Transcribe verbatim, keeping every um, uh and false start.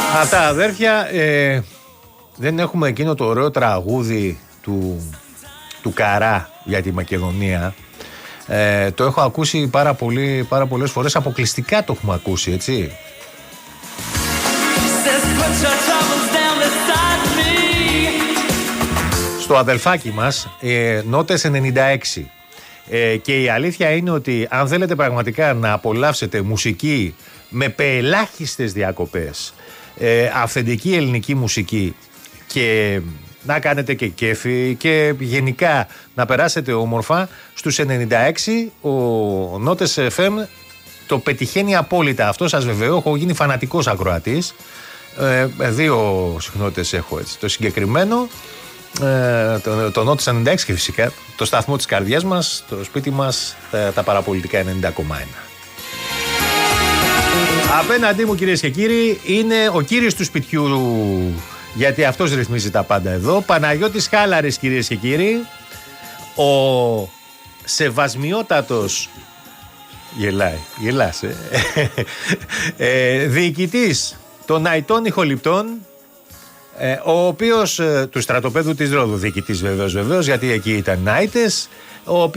Αυτά αδέρφια, ε, δεν έχουμε εκείνο το ωραίο τραγούδι του, του Καρά για τη Μακεδονία. Ε, το έχω ακούσει πάρα, πολύ, πάρα πολλές φορές, αποκλειστικά το έχουμε ακούσει, έτσι. Στο αδελφάκι μας, ε, νότες ενενήντα έξι. Ε, και η αλήθεια είναι ότι αν θέλετε πραγματικά να απολαύσετε μουσική με πελάχιστες διακοπές, ε, αυθεντική ελληνική μουσική και να κάνετε και κέφι και γενικά να περάσετε όμορφα, στους ενενήντα έξι ο Νότες εφ εμ το πετυχαίνει απόλυτα. Αυτό σας βεβαιώ, έχω γίνει φανατικός ακροατής. Ε, δύο συχνότητες έχω, έτσι. Το συγκεκριμένο, ε, το, το Νότες ενενήντα έξι και φυσικά το σταθμό της καρδιάς μας, το σπίτι μας, τα, τα παραπολιτικά ενενήντα κόμμα ένα. Απέναντί μου, κυρίες και κύριοι, είναι ο κύριος του σπιτιού, γιατί αυτός ρυθμίζει τα πάντα εδώ, Παναγιώτης Χάλαρης, κυρίες και κύριοι, ο σεβασμιότατος, γελάει, γελάς, ε, ε, διοικητής των Ναϊτών Ηχοληπτών, ε, ο οποίος, ε, του στρατοπέδου της Ρόδου, διοικητής βεβαίως, βεβαίως, γιατί εκεί ήταν Νάιτες, ο